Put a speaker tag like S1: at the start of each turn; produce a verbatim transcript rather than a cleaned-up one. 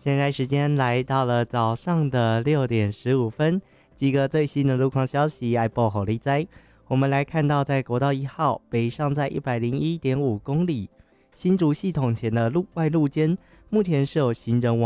S1: 现在时间来到了早上的六点十五分，几个最新的路况消息爱报好利哉。我们来看到，在国道一号北上在一百零一点五公里，新竹系统前的路外路肩，目前是有行人往